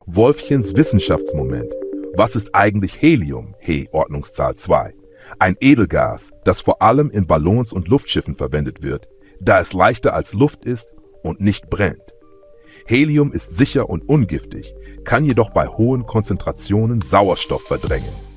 Wolfchens Wissenschaftsmoment. Was ist eigentlich Helium, He Ordnungszahl 2? Ein Edelgas, das vor allem in Ballons und Luftschiffen verwendet wird, da es leichter als Luft ist und nicht brennt. Helium ist sicher und ungiftig, kann jedoch bei hohen Konzentrationen Sauerstoff verdrängen.